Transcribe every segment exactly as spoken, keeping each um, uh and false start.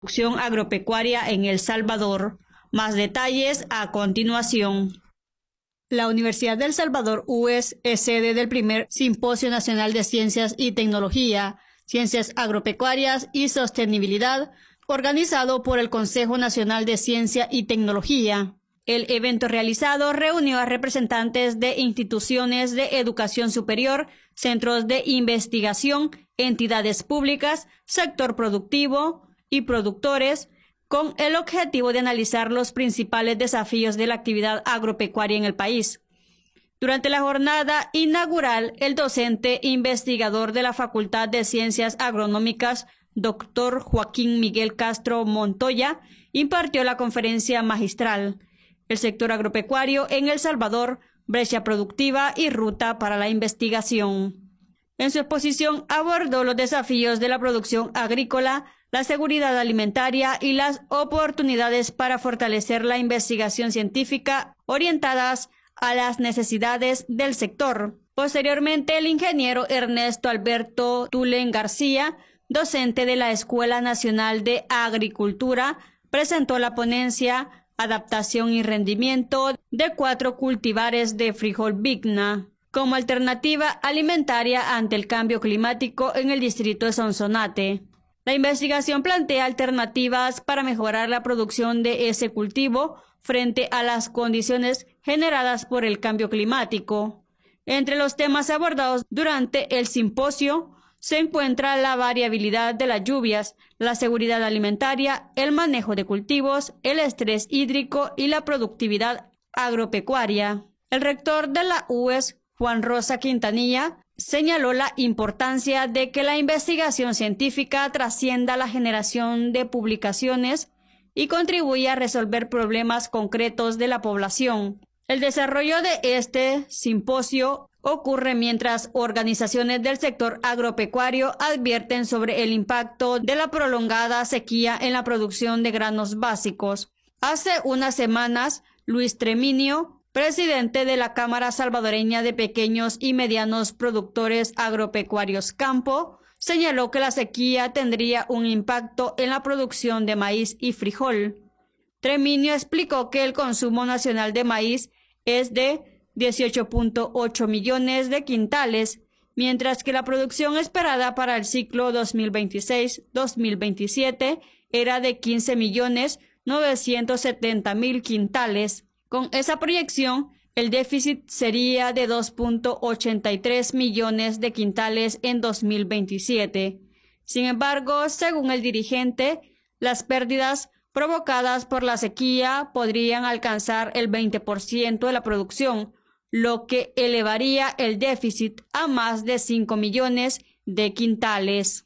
producción agropecuaria en El Salvador. Más detalles a continuación. La Universidad de El Salvador, U E S, es sede del primer Simposio Nacional de Ciencias y Tecnología, Ciencias Agropecuarias y Sostenibilidad, organizado por el Consejo Nacional de Ciencia y Tecnología. El evento realizado reunió a representantes de instituciones de educación superior, centros de investigación, entidades públicas, sector productivo y productores, con el objetivo de analizar los principales desafíos de la actividad agropecuaria en el país. Durante la jornada inaugural, el docente investigador de la Facultad de Ciencias Agronómicas, doctor Joaquín Miguel Castro Montoya, impartió la conferencia magistral El sector agropecuario en El Salvador, brecha productiva y ruta para la investigación. En su exposición abordó los desafíos de la producción agrícola, la seguridad alimentaria y las oportunidades para fortalecer la investigación científica orientadas a las necesidades del sector. Posteriormente, el ingeniero Ernesto Alberto Tulen García, docente de la Escuela Nacional de Agricultura, presentó la ponencia Adaptación y rendimiento de cuatro cultivares de frijol Vigna como alternativa alimentaria ante el cambio climático en el distrito de Sonsonate. La investigación plantea alternativas para mejorar la producción de ese cultivo frente a las condiciones generadas por el cambio climático. Entre los temas abordados durante el simposio se encuentra la variabilidad de las lluvias, la seguridad alimentaria, el manejo de cultivos, el estrés hídrico y la productividad agropecuaria. El rector de la U E S, Juan Rosa Quintanilla, señaló la importancia de que la investigación científica trascienda la generación de publicaciones y contribuya a resolver problemas concretos de la población. El desarrollo de este simposio ocurre mientras organizaciones del sector agropecuario advierten sobre el impacto de la prolongada sequía en la producción de granos básicos. Hace unas semanas, Luis Treminio, presidente de la Cámara Salvadoreña de Pequeños y Medianos Productores Agropecuarios Campo, señaló que la sequía tendría un impacto en la producción de maíz y frijol. Treminio explicó que el consumo nacional de maíz es de dieciocho punto ocho millones de quintales, mientras que la producción esperada para el ciclo dos mil veintiséis dos mil veintisiete era de quince millones novecientos setenta mil quintales. Con esa proyección, el déficit sería de dos punto ochenta y tres millones de quintales en dos mil veintisiete. Sin embargo, según el dirigente, las pérdidas provocadas por la sequía podrían alcanzar el veinte por ciento de la producción, lo que elevaría el déficit a más de cinco millones de quintales.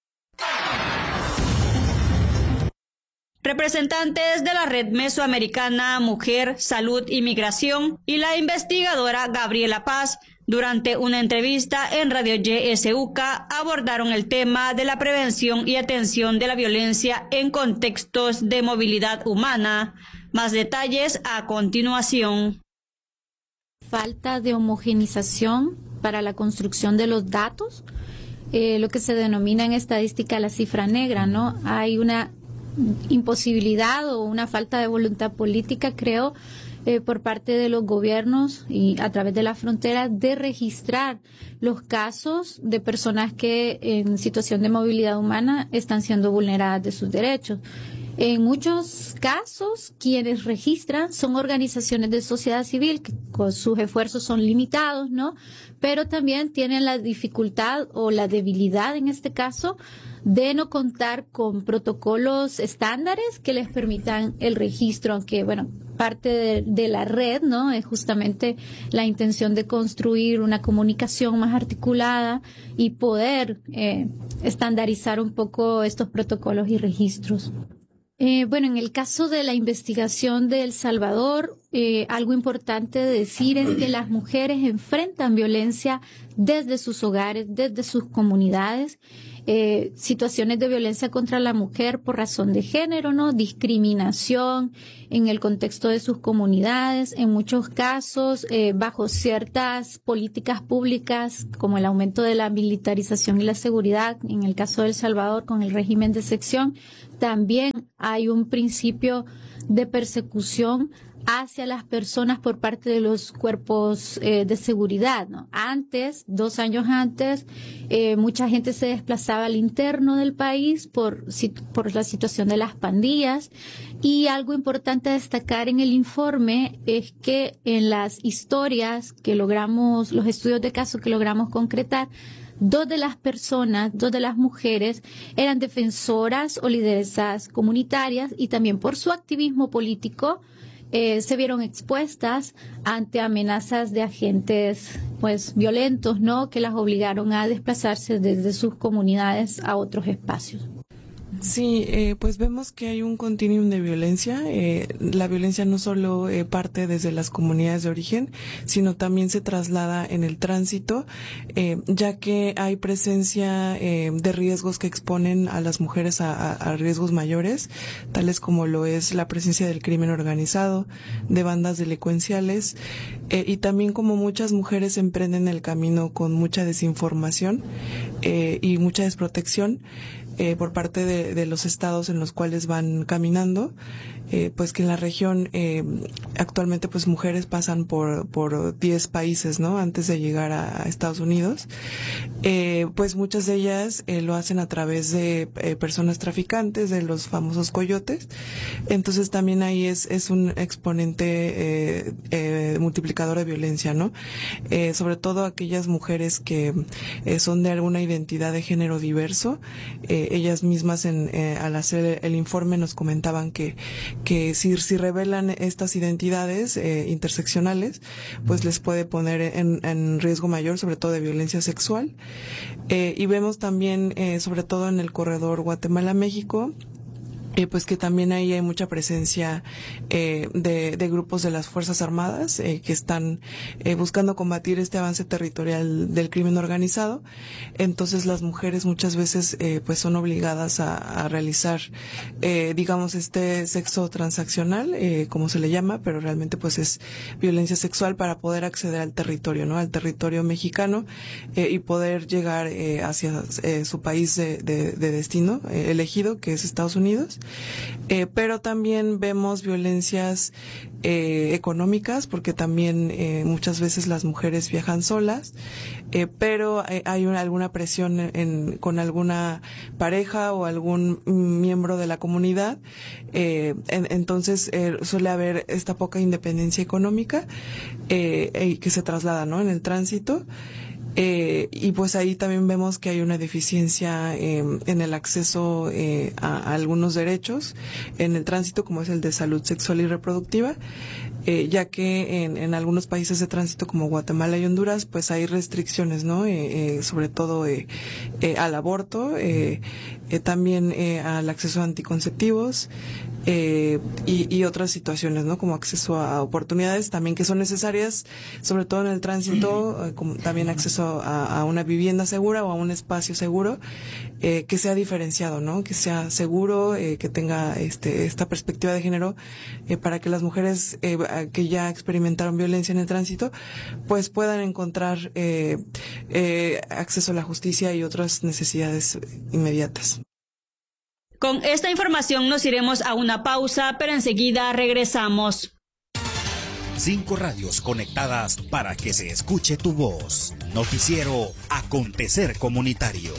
Representantes de la Red Mesoamericana Mujer, Salud y Migración y la investigadora Gabriela Paz, durante una entrevista en Radio Y S U C A, abordaron el tema de la prevención y atención de la violencia en contextos de movilidad humana. Más detalles a continuación. Falta de homogenización para la construcción de los datos, eh, lo que se denomina en estadística la cifra negra, ¿no? Hay una imposibilidad o una falta de voluntad política, creo, eh, por parte de los gobiernos y a través de la frontera de registrar los casos de personas que en situación de movilidad humana están siendo vulneradas de sus derechos. En muchos casos, quienes registran son organizaciones de sociedad civil que con sus esfuerzos son limitados, ¿no? Pero también tienen la dificultad o la debilidad, en este caso, de no contar con protocolos estándares que les permitan el registro, aunque, bueno, parte de, de la red, ¿no? Es justamente la intención de construir una comunicación más articulada y poder eh, estandarizar un poco estos protocolos y registros. Eh, bueno, en el caso de la investigación de El Salvador, eh, algo importante de decir es que las mujeres enfrentan violencia desde sus hogares, desde sus comunidades, eh, situaciones de violencia contra la mujer por razón de género, ¿no? Discriminación en el contexto de sus comunidades, en muchos casos eh, bajo ciertas políticas públicas como el aumento de la militarización y la seguridad, en el caso de El Salvador con el régimen de excepción, también hay un principio de persecución hacia las personas por parte de los cuerpos eh, de seguridad, ¿no? Antes, dos años antes, eh, mucha gente se desplazaba al interno del país por, por la situación de las pandillas, y algo importante a destacar en el informe es que en las historias que logramos, los estudios de caso que logramos concretar, dos de las personas, dos de las mujeres eran defensoras o lideresas comunitarias, y también por su activismo político Eh, se vieron expuestas ante amenazas de agentes pues violentos, ¿no?, que las obligaron a desplazarse desde sus comunidades a otros espacios. Sí, eh, pues vemos que hay un continuum de violencia. Eh, la violencia no solo eh, parte desde las comunidades de origen, sino también se traslada en el tránsito, eh, ya que hay presencia eh, de riesgos que exponen a las mujeres a, a, a riesgos mayores, tales como lo es la presencia del crimen organizado, de bandas delincuenciales, eh, y también como muchas mujeres emprenden el camino con mucha desinformación eh, y mucha desprotección, Eh, por parte de, de los estados en los cuales van caminando, eh, pues que en la región eh, actualmente pues mujeres pasan por por diez países, ¿no?, antes de llegar a, a Estados Unidos. Eh, pues muchas de ellas eh, lo hacen a través de eh, personas traficantes, de los famosos coyotes. Entonces también ahí es es un exponente eh, eh, multiplicador de violencia, ¿no? Eh, sobre todo aquellas mujeres que eh, son de alguna identidad de género diverso. Eh, ellas mismas en, eh, al hacer el informe nos comentaban que que si, si revelan estas identidades eh, interseccionales, pues les puede poner en, en riesgo mayor, sobre todo de violencia sexual. Eh, y vemos también, eh, sobre todo en el corredor Guatemala-México, Eh, pues que también ahí hay mucha presencia eh, de, de grupos de las Fuerzas Armadas eh, que están eh, buscando combatir este avance territorial del crimen organizado. Entonces las mujeres muchas veces eh, pues son obligadas a, a realizar eh, digamos este sexo transaccional, eh, como se le llama, pero realmente pues es violencia sexual para poder acceder al territorio, ¿no?, al territorio mexicano eh, y poder llegar eh, hacia eh, su país de, de, de destino eh, elegido, que es Estados Unidos. Eh, pero también vemos violencias eh, económicas, porque también eh, muchas veces las mujeres viajan solas, eh, pero hay, hay una, alguna presión en, en, con alguna pareja o algún miembro de la comunidad, eh, en, entonces eh, suele haber esta poca independencia económica eh, eh, que se traslada, ¿no?, en el tránsito. Eh, y pues ahí también vemos que hay una deficiencia eh, en el acceso eh, a, a algunos derechos en el tránsito, como es el de salud sexual y reproductiva, eh, ya que en, en algunos países de tránsito como Guatemala y Honduras pues hay restricciones, ¿no?, eh, eh, sobre todo eh, eh, al aborto, eh, eh, también eh, al acceso a anticonceptivos, Eh, y, y otras situaciones, ¿no?, como acceso a oportunidades también que son necesarias, sobre todo en el tránsito, eh, como también acceso a, a una vivienda segura o a un espacio seguro, eh, que sea diferenciado, ¿no?, que sea seguro, eh, que tenga este esta perspectiva de género, eh, para que las mujeres eh, que ya experimentaron violencia en el tránsito pues puedan encontrar eh, eh, acceso a la justicia y otras necesidades inmediatas. Con esta información nos iremos a una pausa, pero enseguida regresamos. Cinco radios conectadas para que se escuche tu voz. Noticiero Acontecer Comunitario.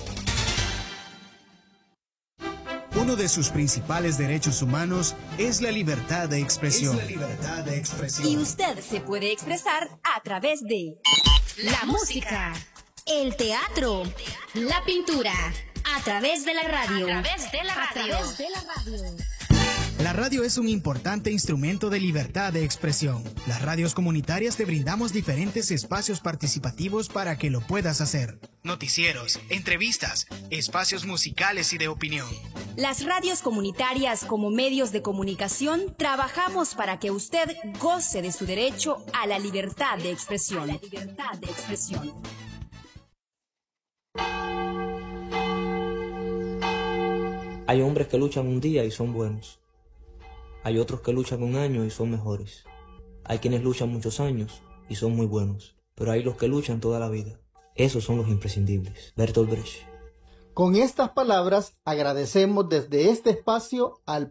Uno de sus principales derechos humanos es la libertad de expresión. Es la libertad de expresión. Y usted se puede expresar a través de la música, el teatro, la pintura, a través de la radio. A través de la radio. A través de la radio. La radio es un importante instrumento de libertad de expresión. Las radios comunitarias te brindamos diferentes espacios participativos para que lo puedas hacer. Noticieros, entrevistas, espacios musicales y de opinión. Las radios comunitarias como medios de comunicación trabajamos para que usted goce de su derecho a la libertad de expresión. A la libertad de expresión. Hay hombres que luchan un día y son buenos. Hay otros que luchan un año y son mejores. Hay quienes luchan muchos años y son muy buenos. Pero hay los que luchan toda la vida. Esos son los imprescindibles. Bertolt Brecht. Con estas palabras agradecemos desde este espacio al